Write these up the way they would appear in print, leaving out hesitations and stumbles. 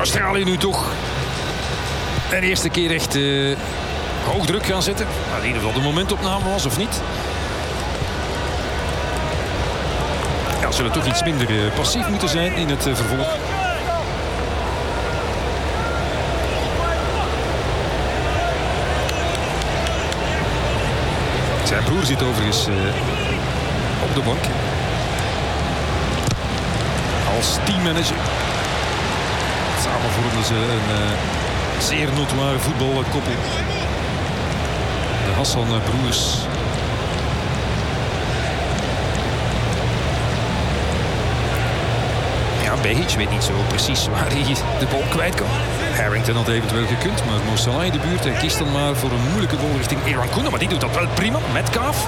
Australië nu toch een eerste keer echt hoog druk gaan zetten. In ieder geval de momentopname was of niet. Ja, ze zullen toch iets minder passief moeten zijn in het vervolg. Zijn broer zit overigens op de bank. Als teammanager. Samen vormden ze een zeer notoire voetbalkoppel. De Hassan-broers. Ja, Behic weet niet zo precies waar hij de bal kwijt kan. Harrington had eventueel gekund, maar Mo Salah in de buurt. Hij kiest dan maar voor een moeilijke bal richting Irankunde, maar die doet dat wel prima. Metcalf.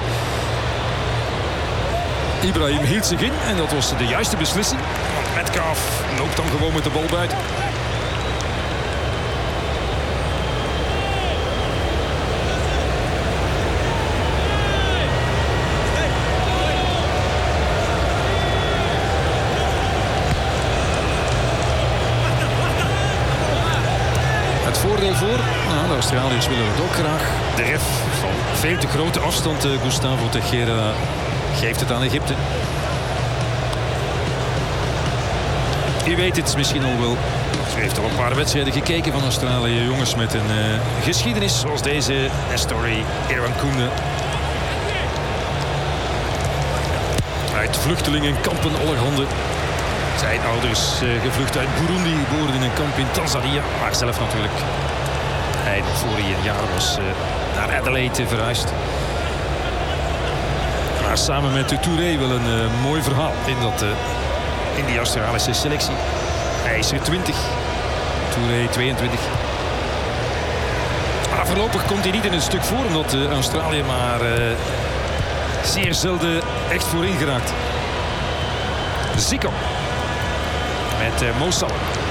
Ibrahim hield zich in en dat was de juiste beslissing. Want Metcalf loopt dan gewoon met de bal buiten. Het voordeel voor, nou, de Australiërs willen het ook graag. De ref van veel te grote afstand, Gustavo Teixeira, geeft het aan Egypte. U weet het misschien al wel. U heeft al een paar wedstrijden gekeken van Australië. Jongens met een geschiedenis zoals deze. Nestory Irankunde. Uit vluchtelingenkampen allerhande. Zijn ouders gevlucht uit Burundi, geboren in een kamp in Tanzania. Maar zelf natuurlijk. Hij nog voor hij een jaar was naar Adelaide verhuisd. Maar samen met Touré wel een mooi verhaal in die Australische selectie. Hij is er 20. Touré 22. Maar voorlopig komt hij niet in een stuk voor, omdat Australië maar zeer zelden echt voorin geraakt. Zico met Mo Salah.